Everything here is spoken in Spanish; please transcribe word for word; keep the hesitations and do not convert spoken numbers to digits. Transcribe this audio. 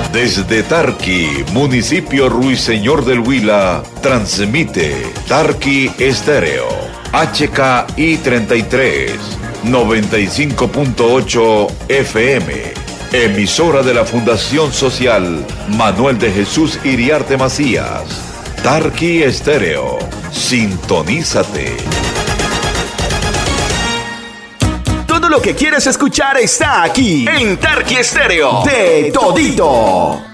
Desde Tarqui, municipio Ruiseñor del Huila, transmite Tarqui Estéreo, H K I treinta y tres, noventa y cinco punto ocho F M, emisora de la Fundación Social Manuel de Jesús Iriarte Macías. Tarqui Estéreo, sintonízate. Todo lo que quieres escuchar está aquí en Tarqui Estéreo, de todito.